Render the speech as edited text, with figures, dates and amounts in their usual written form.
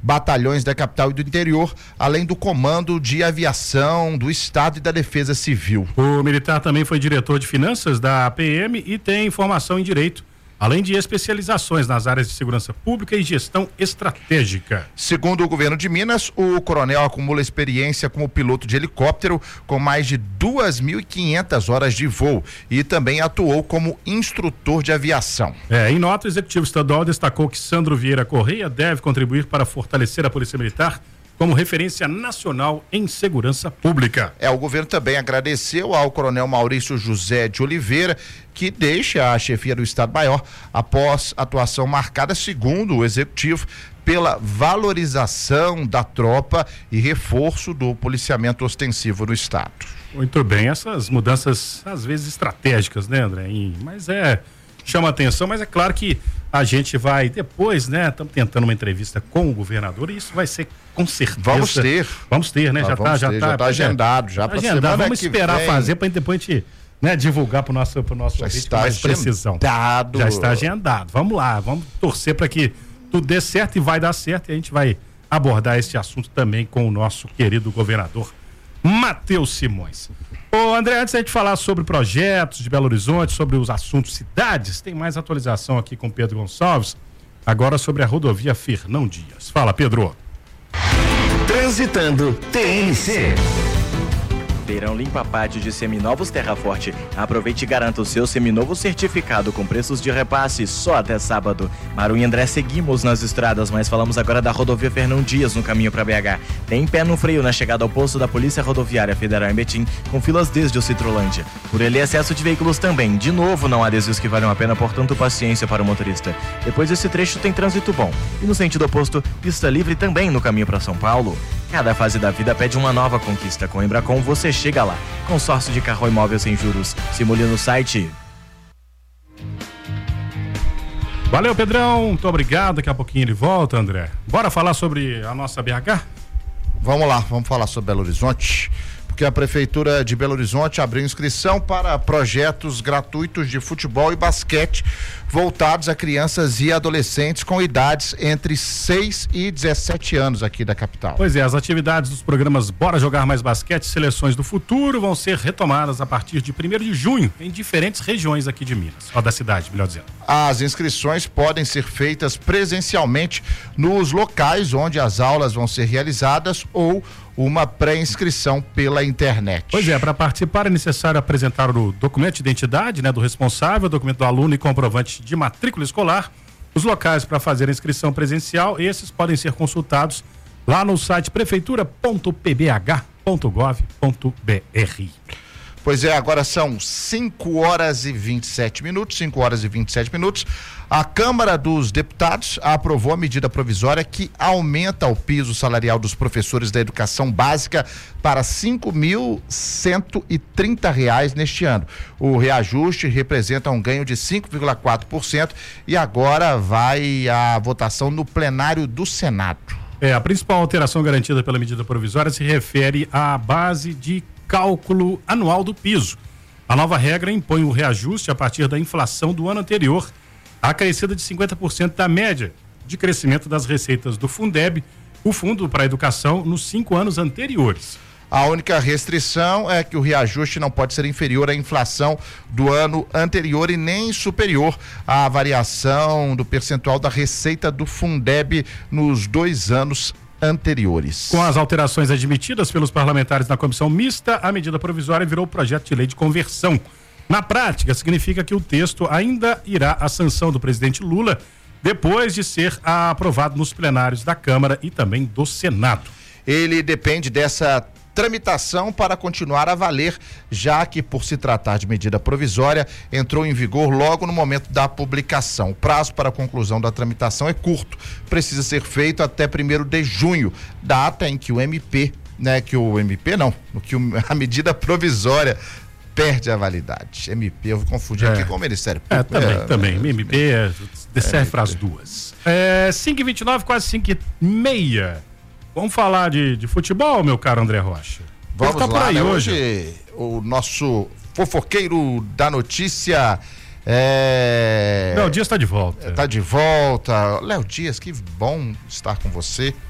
batalhões da capital e do interior, além do Comando de Aviação do Estado e da Defesa Civil. O militar também foi diretor de finanças da PM e tem formação em direito, além de especializações nas áreas de segurança pública e gestão estratégica. Segundo o governo de Minas, o coronel acumula experiência como piloto de helicóptero com mais de 2.500 horas de voo e também atuou como instrutor de aviação. Em nota, o executivo estadual destacou que Sandro Vieira Correia deve contribuir para fortalecer a Polícia Militar como referência nacional em segurança pública. O governo também agradeceu ao coronel Maurício José de Oliveira, que deixa a chefia do Estado-Maior após atuação marcada, segundo o executivo, pela valorização da tropa e reforço do policiamento ostensivo no Estado. Muito bem, essas mudanças às vezes estratégicas, né, André? Mas chama atenção, mas é claro que a gente vai depois, né? Estamos tentando uma entrevista com o governador e isso vai ser com certeza. Vamos ter, né? Já está agendado, já para semana vamos esperar fazer para depois a gente, né, divulgar para o nosso ouvinte com mais precisão. Já está agendado. Vamos lá, vamos torcer para que tudo dê certo e vai dar certo e a gente vai abordar esse assunto também com o nosso querido governador Matheus Simões. Ô André, antes da gente falar sobre projetos de Belo Horizonte, sobre os assuntos cidades, tem mais atualização aqui com Pedro Gonçalves, agora sobre a rodovia Fernão Dias. Fala, Pedro. Transitando TNC. Feirão Limpa Pátio de Seminovos Terra Forte. Aproveite e garanta o seu seminovo certificado com preços de repasse só até sábado. Maru e André, seguimos nas estradas, mas falamos agora da rodovia Fernão Dias no caminho para BH. Tem pé no freio na chegada ao posto da Polícia Rodoviária Federal em Betim, com filas desde o Citrolândia. Por ele, excesso de veículos também. De novo, não há desvios que valham a pena, portanto, paciência para o motorista. Depois desse trecho tem trânsito bom. E no sentido oposto, pista livre também no caminho para São Paulo. Cada fase da vida pede uma nova conquista. Com a Embracon você chega lá. Consórcio de Carro Imóvel sem juros. Simule no site. Valeu, Pedrão. Muito obrigado. Daqui a pouquinho ele volta, André. Bora falar sobre a nossa BH? Vamos lá, vamos falar sobre Belo Horizonte, porque a Prefeitura de Belo Horizonte abriu inscrição para projetos gratuitos de futebol e basquete voltados a crianças e adolescentes com idades entre 6 e 17 anos aqui da capital. Pois é, as atividades dos programas Bora Jogar Mais Basquete e Seleções do Futuro vão ser retomadas a partir de 1º de junho em diferentes regiões aqui de Minas, ou da cidade, melhor dizendo. As inscrições podem ser feitas presencialmente nos locais onde as aulas vão ser realizadas ou uma pré-inscrição pela internet. Pois é, para participar é necessário apresentar o documento de identidade, né, do responsável, documento do aluno e comprovante de matrícula escolar. Os locais para fazer a inscrição presencial, esses podem ser consultados lá no site prefeitura.pbh.gov.br. Pois é, agora são 5 horas e 27 minutos. A Câmara dos Deputados aprovou a medida provisória que aumenta o piso salarial dos professores da educação básica para R$ 5.130 neste ano. O reajuste representa um ganho de 5,4% e agora vai à votação no plenário do Senado. A principal alteração garantida pela medida provisória se refere à base de cálculo anual do piso. A nova regra impõe o reajuste a partir da inflação do ano anterior, acrescida de 50% da média de crescimento das receitas do Fundeb, o Fundo para a Educação, nos 5 anos anteriores. A única restrição é que o reajuste não pode ser inferior à inflação do ano anterior e nem superior à variação do percentual da receita do Fundeb nos 2 anos anteriores. Com as alterações admitidas pelos parlamentares na comissão mista, a medida provisória virou projeto de lei de conversão. Na prática, significa que o texto ainda irá à sanção do presidente Lula depois de ser aprovado nos plenários da Câmara e também do Senado. Ele depende dessa tramitação para continuar a valer, já que, por se tratar de medida provisória, entrou em vigor logo no momento da publicação. O prazo para a conclusão da tramitação é curto, precisa ser feito até 1º de junho, data em que a medida provisória perde a validade. MP, eu vou confundir aqui com o Ministério Público. Também. MP serve para as duas. 5h29, quase 5h30. Vamos falar de futebol, meu caro André Rocha? Vamos lá, por aí, hoje o nosso fofoqueiro da notícia Léo Dias está de volta. Está de volta. Léo Dias, que bom estar com você.